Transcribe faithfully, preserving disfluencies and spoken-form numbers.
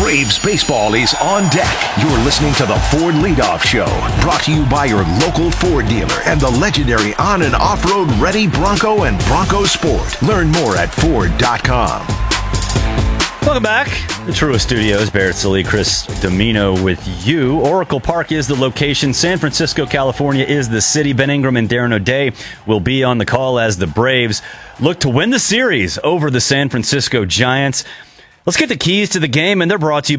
Braves baseball is on deck. You're listening to the Ford Leadoff Show, brought to you by your local Ford dealer and the legendary on- and off-road ready Bronco and Bronco Sport. Learn more at Ford dot com. Welcome back. The Truist Studios, Barrett Sully, Chris Domino with you. Oracle Park is the location. San Francisco, California is the city. Ben Ingram and Darren O'Day will be on the call as the Braves look to win the series over the San Francisco Giants. Let's get the keys to the game, and they're brought to you